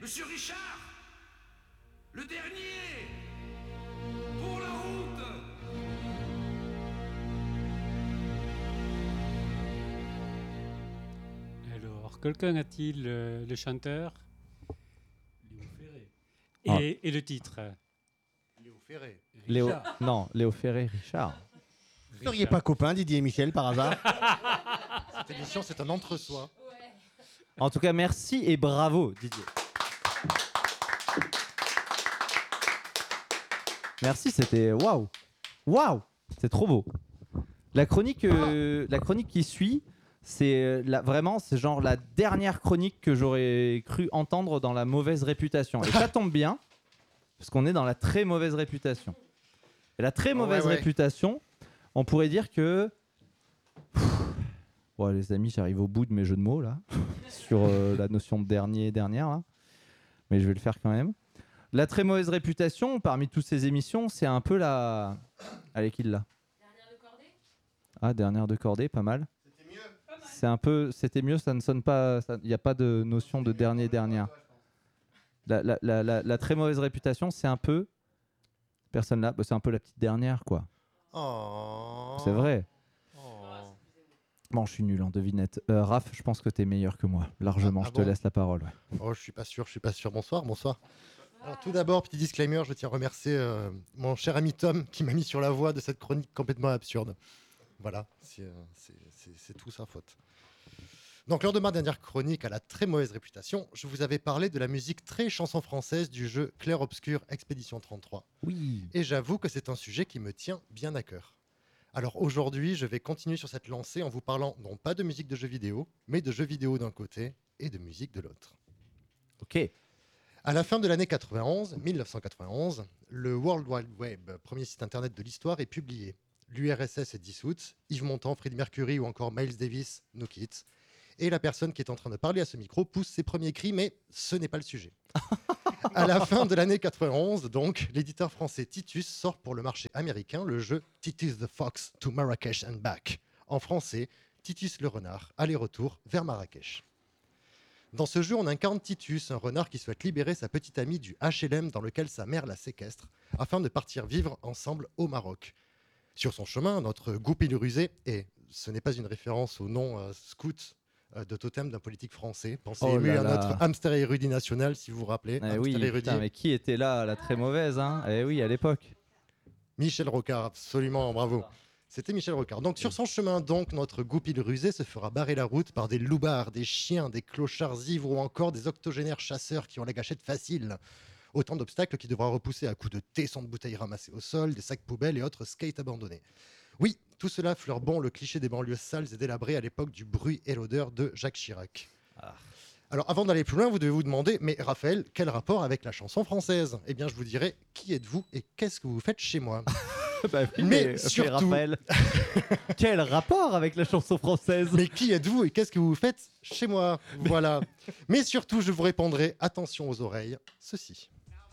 Monsieur Richard, le dernier, pour la route. Alors, quelqu'un a-t-il le chanteur Léo Ferré. et le titre? Léo Ferré. Léo Ferré, Richard. Vous seriez pas copains, Didier et Michel, par hasard? Cette émission, c'est un entre-soi. En tout cas, merci et bravo, Didier. Merci, c'était waouh, c'est trop beau. La chronique qui suit, c'est vraiment, c'est genre la dernière chronique que j'aurais cru entendre dans la mauvaise réputation. Et ça tombe bien, parce qu'on est dans la très mauvaise réputation. Et la très mauvaise réputation, on pourrait dire que... Ouais, les amis, j'arrive au bout de mes jeux de mots, là, sur la notion de dernier et dernière, là. Mais je vais le faire quand même. La très mauvaise réputation, parmi toutes ces émissions, c'est un peu la... Allez, qui l'a? Dernière de cordée. Ah, dernière de cordée, pas mal. C'était mieux. C'est un peu... C'était mieux, ça ne sonne pas... Il n'y a pas de notion de dernier, dernière. La très mauvaise réputation, c'est un peu... Personne là, c'est un peu la petite dernière, quoi. Oh. C'est vrai. Oh. Bon, je suis nul en devinette. Raph, je pense que t'es meilleur que moi. Largement, je te laisse la parole. Ouais. Oh, je suis pas sûr. Bonsoir. Alors, tout d'abord, petit disclaimer, je tiens à remercier mon cher ami Tom qui m'a mis sur la voie de cette chronique complètement absurde. Voilà, c'est tout sa faute. Donc, lors de ma dernière chronique à la très mauvaise réputation, je vous avais parlé de la musique très chanson française du jeu Clair Obscur Expédition 33. Oui. Et j'avoue que c'est un sujet qui me tient bien à cœur. Alors aujourd'hui, je vais continuer sur cette lancée en vous parlant non pas de musique de jeux vidéo, mais de jeux vidéo d'un côté et de musique de l'autre. Ok. À la fin de l'année 1991, le World Wide Web, premier site internet de l'histoire, est publié. L'URSS est dissoute, Yves Montand, Freddie Mercury ou encore Miles Davis nous quittent. Et la personne qui est en train de parler à ce micro pousse ses premiers cris, mais ce n'est pas le sujet. À la fin de l'année 91, donc, l'éditeur français Titus sort pour le marché américain le jeu Titus the Fox to Marrakech and Back. En français, Titus le renard, aller-retour vers Marrakech. Dans ce jeu, on incarne Titus, un renard qui souhaite libérer sa petite amie du HLM dans lequel sa mère la séquestre, afin de partir vivre ensemble au Maroc. Sur son chemin, notre goupil rusé, et ce n'est pas une référence au nom scout de totem d'un politique français. Pensez ému à notre hamster érudit national, si vous vous rappelez. Oui, putain, mais qui était là à la très mauvaise, hein? Eh oui, à l'époque. Michel Rocard, absolument, bravo. C'était Michel Rocard. Donc, sur son chemin, donc, notre goupil rusé se fera barrer la route par des loupards, des chiens, des clochards ivres ou encore des octogénaires chasseurs qui ont la gâchette facile. Autant d'obstacles qu'il devra repousser à coups de tessons de bouteilles ramassées au sol, des sacs poubelles et autres skates abandonnés. Oui, tout cela fleure bon le cliché des banlieues sales et délabrées à l'époque du bruit et l'odeur de Jacques Chirac. Ah. Alors, avant d'aller plus loin, vous devez vous demander, mais Raphaël, quel rapport avec la chanson française? Eh bien, je vous dirai, qui êtes-vous et qu'est-ce que vous faites chez moi? Bah oui, mais surtout, Raphaël, quel rapport avec la chanson française? Mais qui êtes-vous et qu'est-ce que vous faites chez moi? Voilà. Mais surtout, je vous répondrai, attention aux oreilles, ceci.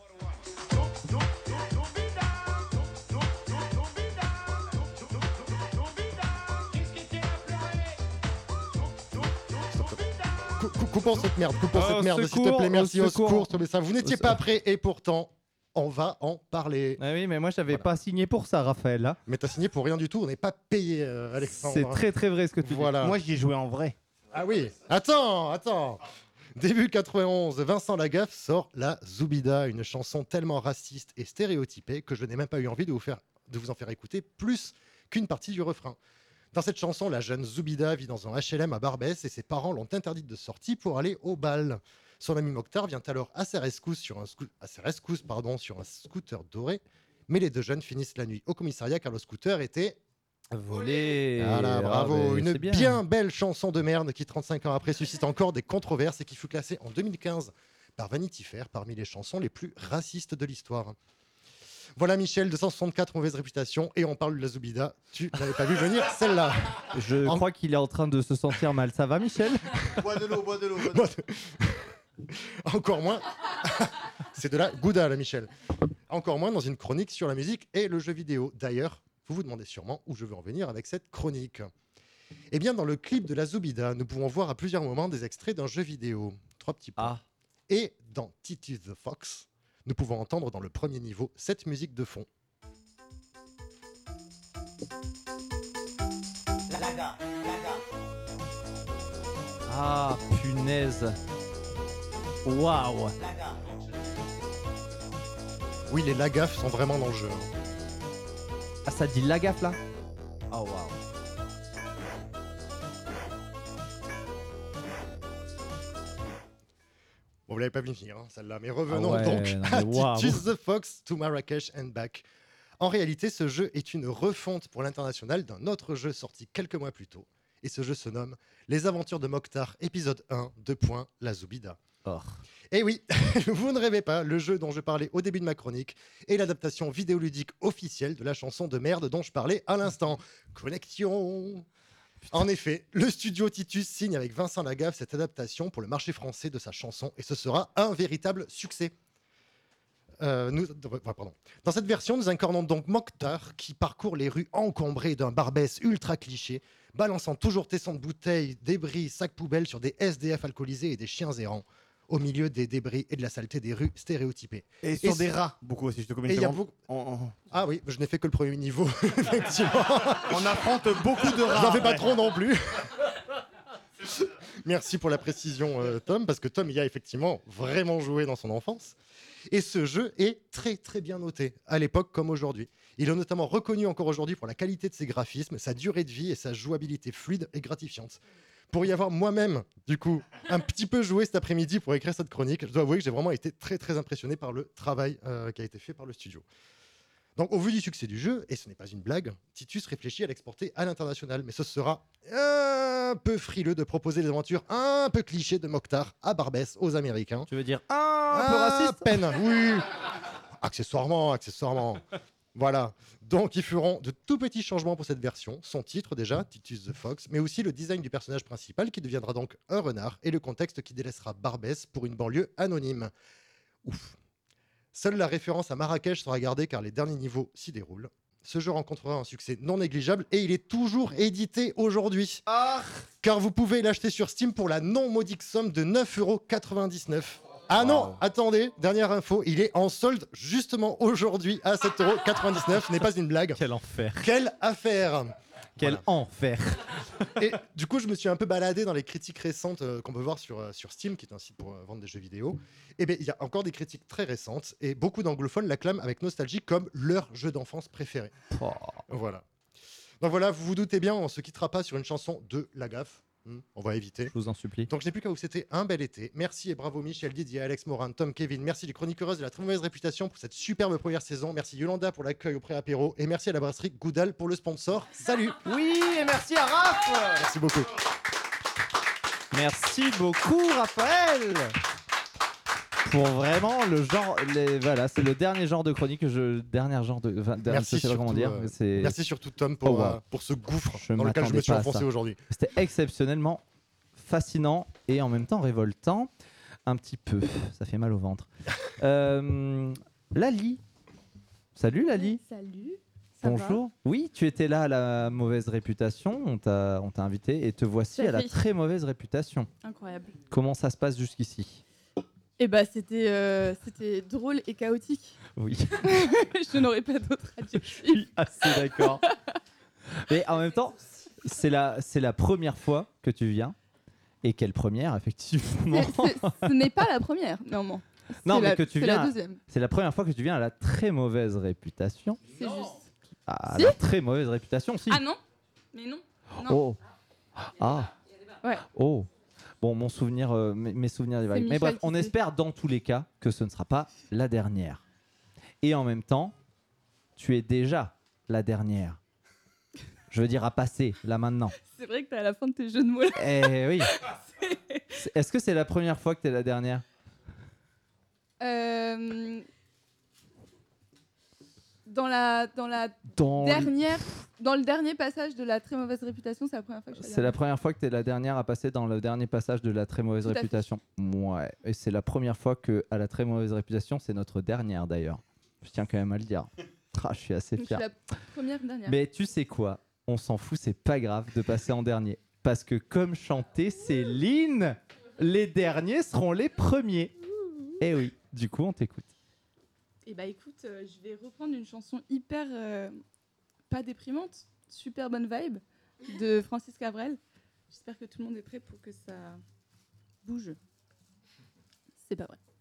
Coupons cette merde, s'il te plaît, merci, au secours. Vous n'étiez pas prêts et pourtant, on va en parler. Ah oui, mais moi, j'avais pas signé pour ça, Raphaël. Hein. Mais t'as signé pour rien du tout, on n'est pas payé, Alexandre. C'est très très vrai ce que tu dis. Moi, j'y ai joué en vrai. Ah oui, attends. Début 91, Vincent Lagaffe sort La Zoubida, une chanson tellement raciste et stéréotypée que je n'ai même pas eu envie de vous en faire écouter plus qu'une partie du refrain. Dans cette chanson, la jeune Zoubida vit dans un HLM à Barbès et ses parents l'ont interdite de sortie pour aller au bal. Son ami Mokhtar vient alors à sa rescousse sur un scooter doré, mais les deux jeunes finissent la nuit au commissariat car le scooter était volé. Voilà, bravo. Ah, une bien belle chanson de merde qui, 35 ans après, suscite encore des controverses et qui fut classée en 2015 par Vanity Fair parmi les chansons les plus racistes de l'histoire. Voilà, Michel, 264 mauvaise réputation et on parle de la Zoubida. Tu n'avais pas vu venir celle-là. Je crois qu'il est en train de se sentir mal. Ça va, Michel? Bois de l'eau. Encore moins. C'est de la gouda, là, Michel. Encore moins dans une chronique sur la musique et le jeu vidéo. D'ailleurs, vous vous demandez sûrement où je veux en venir avec cette chronique. Eh bien, dans le clip de la Zoubida, nous pouvons voir à plusieurs moments des extraits d'un jeu vidéo. 3 petits points. Et dans Titus the Fox, nous pouvons entendre dans le premier niveau cette musique de fond. Ah, punaise. Waouh. Oui, les lagafs sont vraiment dans le jeu. Ah, ça dit la gaffe là. Oh waouh. Bon, vous l'avez pas vu venir, hein, celle-là. Mais revenons Ah ouais, donc non, à mais waouh. Titus the Fox to Marrakech and Back. En réalité, ce jeu est une refonte pour l'international d'un autre jeu sorti quelques mois plus tôt. Et ce jeu se nomme Les Aventures de Mokhtar, épisode 1, La Zoubida. Oh. Et oui, vous ne rêvez pas, le jeu dont je parlais au début de ma chronique est l'adaptation vidéoludique officielle de la chanson de merde dont je parlais à l'instant. Connexion. En effet, le studio Titus signe avec Vincent Lagaffe cette adaptation pour le marché français de sa chanson et ce sera un véritable succès. Dans cette version, nous incarnons donc Mokhtar qui parcourt les rues encombrées d'un Barbès ultra cliché, balançant toujours tessons de bouteilles, débris, sacs poubelles sur des SDF alcoolisés et des chiens errants, au milieu des débris et de la saleté des rues stéréotypées. Et sur des rats, beaucoup aussi, je te Et il y a communique. beaucoup... Ah oui, je n'ai fait que le premier niveau, effectivement. On affronte beaucoup de rats. J'en fais pas après. trop non plus. Merci pour la précision, Tom, parce que Tom y a effectivement vraiment joué dans son enfance. Et ce jeu est très très bien noté, à l'époque comme aujourd'hui. Il est notamment reconnu encore aujourd'hui pour la qualité de ses graphismes, sa durée de vie et sa jouabilité fluide et gratifiante. Pour y avoir moi-même, du coup, un petit peu joué cet après-midi pour écrire cette chronique, je dois avouer que j'ai vraiment été très très impressionné par le travail qui a été fait par le studio. Donc, au vu du succès du jeu, et ce n'est pas une blague, Titus réfléchit à l'exporter à l'international, mais ce sera un peu frileux de proposer des aventures un peu clichés de Mokhtar à Barbès aux Américains. Tu veux dire un peu raciste? Peine, oui. Accessoirement. Voilà. Donc, ils feront de tout petits changements pour cette version. Son titre, déjà, Titus the Fox, mais aussi le design du personnage principal, qui deviendra donc un renard, et le contexte qui délaissera Barbès pour une banlieue anonyme. Ouf. Seule la référence à Marrakech sera gardée car les derniers niveaux s'y déroulent. Ce jeu rencontrera un succès non négligeable et il est toujours édité aujourd'hui. Car vous pouvez l'acheter sur Steam pour la non modique somme de 9,99 €. Ah non, attendez, dernière info, il est en solde justement aujourd'hui à 7,99 €. Ce n'est pas une blague. Quel enfer. Quelle affaire! Quel Voilà. enfer. Et du coup, je me suis un peu baladé dans les critiques récentes qu'on peut voir sur Steam, qui est un site pour vendre des jeux vidéo. Et bien, il y a encore des critiques très récentes, et beaucoup d'anglophones l'acclament avec nostalgie comme leur jeu d'enfance préféré. Oh. Voilà. Donc voilà, vous vous doutez bien, on ne se quittera pas sur une chanson de Lagaffe. On va éviter. Je vous en supplie. Donc je n'ai plus qu'à vous souhaiter un bel été. Merci et bravo Michel, Didier, Alex Morin, Tom, Kevin. Merci les chroniqueuses de la très mauvaise réputation pour cette superbe première saison. Merci Yolanda pour l'accueil au pré-apéro. Et merci à la brasserie Goudal pour le sponsor. Salut. Oui, et merci à Raph. Merci beaucoup. Merci beaucoup, Raphaël. Pour vraiment le genre, voilà, c'est le dernier genre de chronique que je, Merci je sais pas comment dire. surtout, C'est, Merci surtout Tom pour, Oh, wow. pour ce gouffre Je dans lequel je me m'attendais suis pas à enfoncé ça. aujourd'hui. C'était exceptionnellement fascinant et en même temps révoltant, un petit peu. Ça fait mal au ventre. Lali, salut Lali. Salut. Ça va? Bonjour. Oui, tu étais là à la mauvaise réputation. On t'a invité et te voici Tout à à la fait. très mauvaise réputation. Incroyable. Comment ça se passe jusqu'ici? Eh bah c'était drôle et chaotique. Oui. Je n'aurais pas d'autre Je adjectif. suis assez d'accord. Mais en même temps, c'est la première fois que tu viens. Et quelle première, effectivement. Ce n'est pas la première, néanmoins. Non, mais la, que tu c'est viens. la deuxième. C'est la première fois que tu viens à la très mauvaise réputation. C'est juste. À Si la très mauvaise réputation, si. Ah non? Mais non. Non. Oh. Ah. Ouais. Oh. Bon, mon souvenir, mes souvenirs des vagues. Mais Michel bref, qui on sait. espère dans tous les cas que ce ne sera pas la dernière. Et en même temps, tu es déjà la dernière. Je veux dire à passer, là maintenant. C'est vrai que t'es à la fin de tes jeux de mots là. Eh oui. Est-ce que c'est la première fois que tu es la dernière? Dans le dernier passage de la très mauvaise réputation, c'est la première fois que je suis C'est la première fois que tu es la dernière à passer dans le dernier passage de la très mauvaise Tout à fait. réputation. Ouais. Et c'est la première fois que à la très mauvaise réputation, c'est notre dernière d'ailleurs. Je tiens quand même à le dire. Ah, je suis assez Donc, je suis fier. la première dernière. Mais tu sais quoi? On s'en fout, c'est pas grave de passer en dernier. Parce que comme chantait Céline, les derniers seront les premiers. Eh oui, du coup, on t'écoute. Et bah écoute, je vais reprendre une chanson hyper pas déprimante, super bonne vibe de Francis Cabrel. J'espère que tout le monde est prêt pour que ça bouge. C'est pas vrai.